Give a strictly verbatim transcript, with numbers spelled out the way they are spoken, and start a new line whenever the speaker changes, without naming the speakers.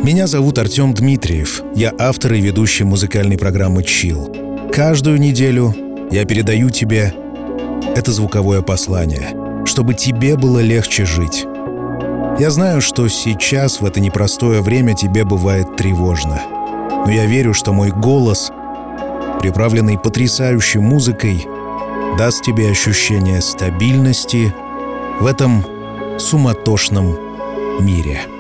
Меня зовут Артем Дмитриев. Я автор и ведущий музыкальной программы Chill. Каждую неделю я передаю тебе это звуковое послание, чтобы тебе было легче жить. Я знаю, что сейчас, в это непростое время, тебе бывает тревожно. Но я верю, что мой голос, приправленный потрясающей музыкой, даст тебе ощущение стабильности в этом суматошном мире.